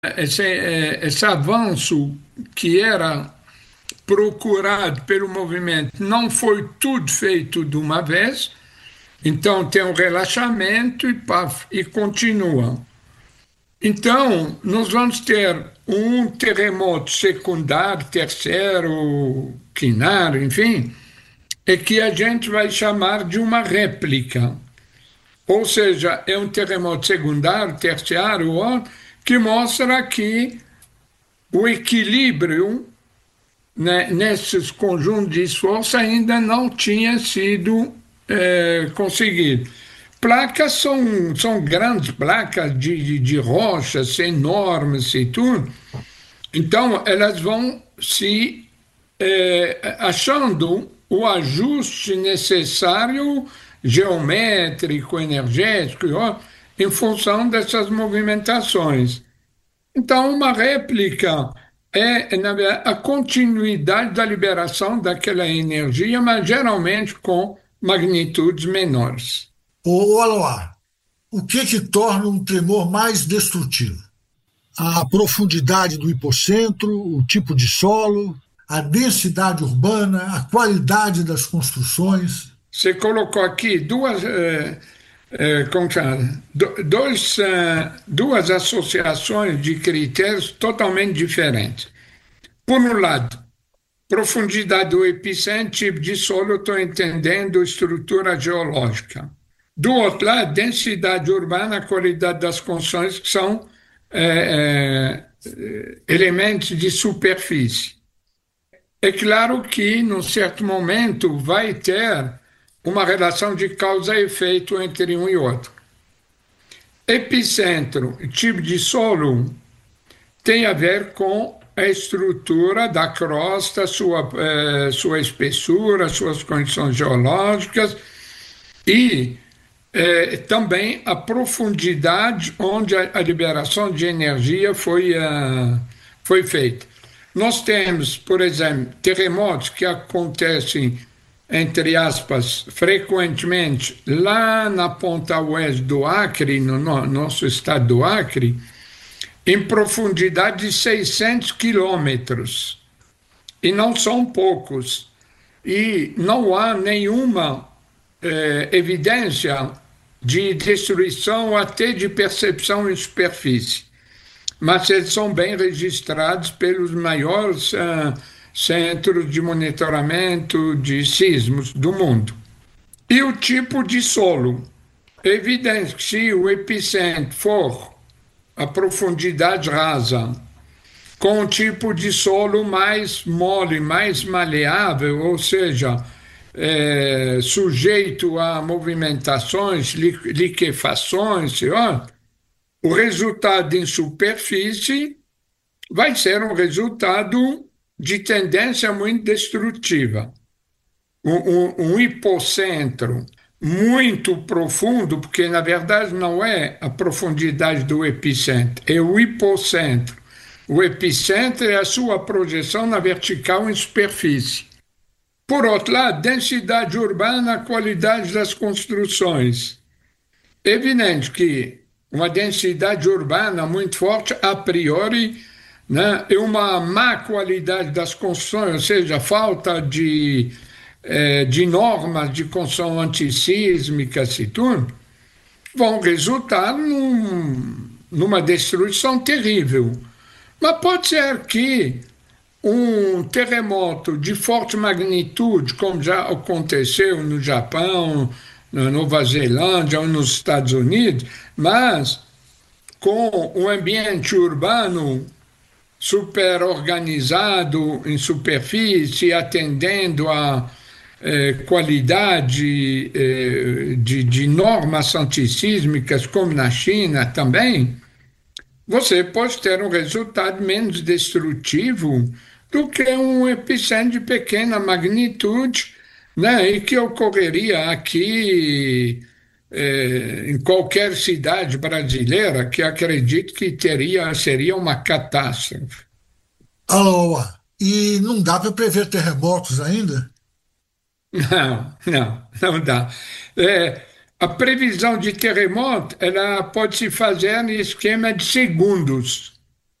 esse avanço que era procurado pelo movimento não foi tudo feito de uma vez, então tem um relaxamento e, paf, e continua. Então, nós vamos ter um terremoto secundário, terceiro, quinário, enfim, é que a gente vai chamar de uma réplica. Ou seja, é um terremoto secundário, terciário, ó, que mostra que o equilíbrio, né, nesses conjuntos de esforço ainda não tinha sido conseguido. Placas são grandes placas de rochas enormes e tudo, então elas vão se achando o ajuste necessário, geométrico, energético, ó, em função dessas movimentações. Então, uma réplica é, na verdade, a continuidade da liberação daquela energia, mas geralmente com magnitudes menores. Ô, Aloá, o que torna um tremor mais destrutivo? A profundidade do hipocentro, o tipo de solo, a densidade urbana, a qualidade das construções. Você colocou aqui como chama? Duas associações de critérios totalmente diferentes. Por um lado, profundidade do epicentro, tipo de solo, estou entendendo estrutura geológica. Do outro lado, densidade urbana, qualidade das construções, que são elementos de superfície. É claro que, num certo momento, vai ter uma relação de causa e efeito entre um e outro. Epicentro, tipo de solo, tem a ver com a estrutura da crosta, sua espessura, suas condições geológicas e também a profundidade onde a liberação de energia foi feita. Nós temos, por exemplo, terremotos que acontecem, entre aspas, frequentemente lá na ponta oeste do Acre, no nosso estado do Acre, em profundidade de 600 quilômetros. E não são poucos. E não há nenhuma evidência de destruição, até de percepção em superfície. Mas eles são bem registrados pelos maiores centros de monitoramento de sismos do mundo. E o tipo de solo? É evidente que se o epicentro for a profundidade rasa, com um tipo de solo mais mole, mais maleável, ou seja, sujeito a movimentações, liquefações, ó, o resultado em superfície vai ser um resultado de tendência muito destrutiva. Um hipocentro muito profundo, porque na verdade não é a profundidade do epicentro, é o hipocentro. O epicentro é a sua projeção na vertical em superfície. Por outro lado, densidade urbana, qualidade das construções. É evidente que uma densidade urbana muito forte, a priori, né, é uma má qualidade das construções, ou seja, falta de normas de construção antissísmicas e tudo, vão resultar numa destruição terrível. Mas pode ser que um terremoto de forte magnitude, como já aconteceu no Japão, na Nova Zelândia ou nos Estados Unidos, mas com um ambiente urbano super organizado em superfície, atendendo a qualidade de normas antissísmicas, como na China também, você pode ter um resultado menos destrutivo do que um epicentro de pequena magnitude, né, e que ocorreria aqui em qualquer cidade brasileira, que acredito que seria uma catástrofe. Aloá, e não dá para prever terremotos ainda? Não dá. A previsão de terremoto ela pode se fazer em esquema de segundos.